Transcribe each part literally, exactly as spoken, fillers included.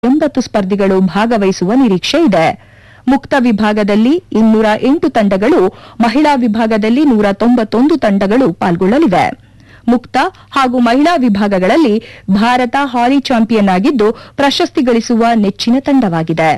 ಎಂಬತ್ತು ಸ್ಪರ್ಧಿಗಳು ಭಾಗವಹಿಸುವ ನಿರೀಕ್ಷೆ ಇದೆ. ಮುಕ್ತ ವಿಭಾಗದಲ್ಲಿ ಇನ್ನೂರ ಎಂಟು ತಂಡಗಳು, ಮಹಿಳಾ ವಿಭಾಗದಲ್ಲಿ ನೂರ ತೊಂಬತ್ತೊಂದು ತಂಡಗಳು ಪಾಲ್ಗೊಳ್ಳಲಿವೆ. ಮುಕ್ತ ಹಾಗೂ ಮಹಿಳಾ ವಿಭಾಗಗಳಲ್ಲಿ ಭಾರತ ಹಾಲಿ ಚಾಂಪಿಯನ್ ಆಗಿದ್ದು ಪ್ರಶಸ್ತಿ ಗಳಿಸುವ ನೆಚ್ಚಿನ ತಂಡವಾಗಿದೆ.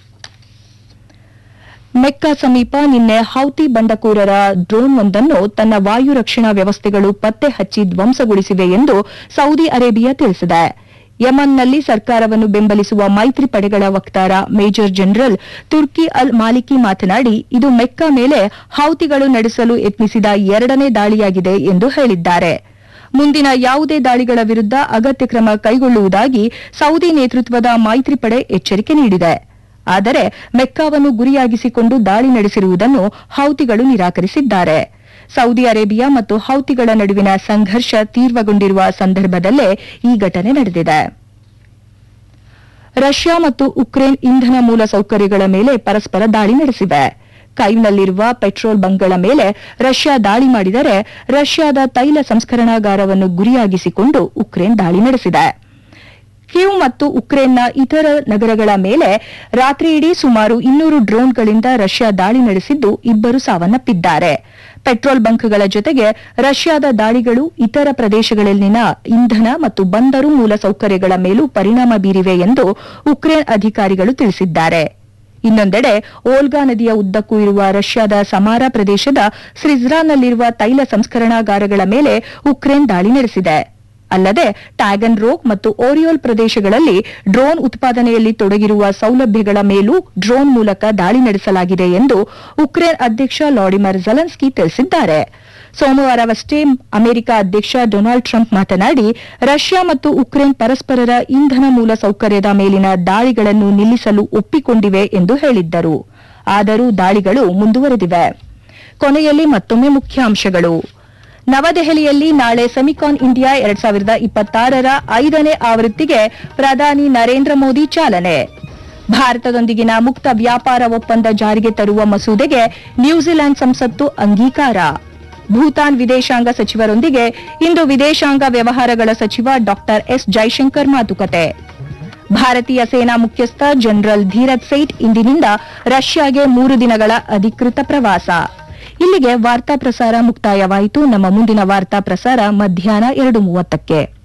ಮೆಕ್ಕಾ ಸಮೀಪ ನಿನ್ನೆ ಹೌತಿ ಬಂಡಕೂರರ ಡ್ರೋನ್ ಒಂದನ್ನು ತನ್ನ ವಾಯು ರಕ್ಷಣಾ ವ್ಯವಸ್ಥೆಗಳು ಪತ್ತೆ ಹಚ್ಚಿ ಧ್ವಂಸಗೊಳಿಸಿವೆ ಎಂದು ಸೌದಿ ಅರೇಬಿಯಾ ತಿಳಿಸಿದೆ. ಯಮನ್ನಲ್ಲಿ ಸರ್ಕಾರವನ್ನು ಬೆಂಬಲಿಸುವ ಮೈತ್ರಿ ಪಡೆಗಳ ವಕ್ತಾರ ಮೇಜರ್ ಜನರಲ್ ತುರ್ಕಿ ಅಲ್ ಮಾಲಿಕಿ ಮಾತನಾಡಿ, ಇದು ಮೆಕ್ಕಾ ಮೇಲೆ ಹೌತಿಗಳು ನಡೆಸಲು ಯತ್ನಿಸಿದ ಎರಡನೇ ದಾಳಿಯಾಗಿದೆ ಎಂದು ಹೇಳಿದ್ದಾರೆ. ಮುಂದಿನ ಯಾವುದೇ ದಾಳಿಗಳ ವಿರುದ್ಧ ಅಗತ್ಯ ಕ್ರಮ ಕೈಗೊಳ್ಳುವುದಾಗಿ ಸೌದಿ ನೇತೃತ್ವದ ಮೈತ್ರಿ ಪಡೆ ಎಚ್ಚರಿಕೆ ನೀಡಿದೆ. ಆದರೆ ಮೆಕ್ಕಾವನ್ನು ಗುರಿಯಾಗಿಸಿಕೊಂಡು ದಾಳಿ ನಡೆಸಿರುವುದನ್ನು ಹೌತಿಗಳು ನಿರಾಕರಿಸಿದ್ದಾರೆ. ಸೌದಿ ಅರೇಬಿಯಾ ಮತ್ತು ಹೌತಿಗಳ ನಡುವಿನ ಸಂಘರ್ಷ ತೀವ್ರಗೊಂಡಿರುವ ಸಂದರ್ಭದಲ್ಲೇ ಈ ಘಟನೆ ನಡೆದಿದೆ. ರಷ್ಯಾ ಮತ್ತು ಉಕ್ರೇನ್ ಇಂಧನ ಮೂಲ ಸೌಕರ್ಯಗಳ ಮೇಲೆ ಪರಸ್ಪರ ದಾಳಿ ನಡೆಸಿವೆ. ಕೈವ್ನಲ್ಲಿರುವ ಪೆಟ್ರೋಲ್ ಬಂಕ್ಗಳ ಮೇಲೆ ರಷ್ಯಾ ದಾಳಿ ಮಾಡಿದರೆ, ರಷ್ಯಾದ ತೈಲ ಸಂಸ್ಕರಣಾಗಾರವನ್ನು ಗುರಿಯಾಗಿಸಿಕೊಂಡು ಉಕ್ರೇನ್ ದಾಳಿ ನಡೆಸಿದೆ. ಕೀವ್ ಮತ್ತು ಉಕ್ರೇನ್ನ ಇತರ ನಗರಗಳ ಮೇಲೆ ರಾತ್ರಿಯಿಡೀ ಸುಮಾರು ಇನ್ನೂರು ಡ್ರೋನ್ಗಳಿಂದ ರಷ್ಯಾ ದಾಳಿ ನಡೆಸಿದ್ದು ಇಬ್ಬರು ಸಾವನ್ನಪ್ಪಿದ್ದಾರೆ. ಪೆಟ್ರೋಲ್ ಬಂಕ್ಗಳ ಜೊತೆಗೆ ರಷ್ಯಾದ ದಾಳಿಗಳು ಇತರ ಪ್ರದೇಶಗಳಲ್ಲಿನ ಇಂಧನ ಮತ್ತು ಬಂದರು ಮೂಲ ಸೌಕರ್ಯಗಳ ಮೇಲೂ ಪರಿಣಾಮ ಬೀರಿವೆ ಎಂದು ಉಕ್ರೇನ್ ಅಧಿಕಾರಿಗಳು ತಿಳಿಸಿದ್ದಾರೆ. ಇನ್ನೊಂದೆಡೆ ಓಲ್ಗಾ ನದಿಯ ಉದ್ದಕ್ಕೂ ಇರುವ ರಷ್ಯಾದ ಸಮಾರಾ ಪ್ರದೇಶದ ಸ್ರಿಜ್ರಾನ್ನಲ್ಲಿರುವ ತೈಲ ಸಂಸ್ಕರಣಾಗಾರಗಳ ಮೇಲೆ ಉಕ್ರೇನ್ ದಾಳಿ ನಡೆಸಿದೆ. ಅಲ್ಲದೆ ಟ್ಯಾಗನ್ ರೋಗ್ ಮತ್ತು ಓರಿಯೋಲ್ ಪ್ರದೇಶಗಳಲ್ಲಿ ಡ್ರೋನ್ ಉತ್ಪಾದನೆಯಲ್ಲಿ ತೊಡಗಿರುವ ಸೌಲಭ್ಯಗಳ ಮೇಲೂ ಡ್ರೋನ್ ಮೂಲಕ ದಾಳಿ ನಡೆಸಲಾಗಿದೆ ಎಂದು ಉಕ್ರೇನ್ ಅಧ್ಯಕ್ಷ ವ್ಲಾಡಿಮಿರ್ ಝೆಲೆನ್ಸ್ಕಿ ತಿಳಿಸಿದ್ದಾರೆ. ಸೋಮವಾರವಷ್ಟೇ ಅಮೆರಿಕ ಅಧ್ಯಕ್ಷ ಡೊನಾಲ್ಡ್ ಟ್ರಂಪ್ ಮಾತನಾಡಿ, ರಷ್ಯಾ ಮತ್ತು ಉಕ್ರೇನ್ ಪರಸ್ಪರರ ಇಂಧನ ಮೂಲ ಸೌಕರ್ಯದ ಮೇಲಿನ ದಾಳಿಗಳನ್ನು ನಿಲ್ಲಿಸಲು ಒಪ್ಪಿಕೊಂಡಿವೆ ಎಂದು ಹೇಳಿದ್ದರು. ಆದರೂ ದಾಳಿಗಳು ಮುಂದುವರೆದಿವೆ. ಕೊನೆಯಲ್ಲಿ ಮತ್ತೊಮ್ಮೆ ಮುಖ್ಯಾಂಶಗಳು. ನವದೆಹಲಿಯಲ್ಲಿ ನಾಳೆ ಸೆಮಿಕಾನ್ ಇಂಡಿಯಾ ಎರಡ್ ಸಾವಿರದ ಇಪ್ಪತ್ತಾರರ ಐದನೇ ಆವೃತ್ತಿಗೆ ಪ್ರಧಾನಿ ನರೇಂದ್ರ ಮೋದಿ ಚಾಲನೆ. ಭಾರತದೊಂದಿಗಿನ ಮುಕ್ತ ವ್ಯಾಪಾರ ಒಪ್ಪಂದ ಜಾರಿಗೆ ತರುವ ಮಸೂದೆಗೆ ನ್ಯೂಜಿಲೆಂಡ್ ಸಂಸತ್ತು ಅಂಗೀಕಾರ. ಭೂತಾನ್ ವಿದೇಶಾಂಗ ಸಚಿವರೊಂದಿಗೆ ಇಂದು ವಿದೇಶಾಂಗ ವ್ಯವಹಾರಗಳ ಸಚಿವ ಡಾ ಎಸ್ ಜೈಶಂಕರ್ ಮಾತುಕತೆ. ಭಾರತೀಯ ಸೇನಾ ಮುಖ್ಯಸ್ಥ ಜನರಲ್ ಧೀರಜ್ ಸೇಠ್ ಇಂದಿನಿಂದ ರಷ್ಯಾಗೆ ಮೂರು ದಿನಗಳ ಅಧಿಕೃತ ಪ್ರವಾಸ. ಇಲ್ಲಿಗೆ ವಾರ್ತಾ ಪ್ರಸಾರ ಮುಕ್ತಾಯವಾಯಿತು. ನಮ್ಮ ಮುಂದಿನ ವಾರ್ತಾ ಪ್ರಸಾರ ಮಧ್ಯಾಹ್ನ ಎರಡು ಮೂವತ್ತಕ್ಕೆ.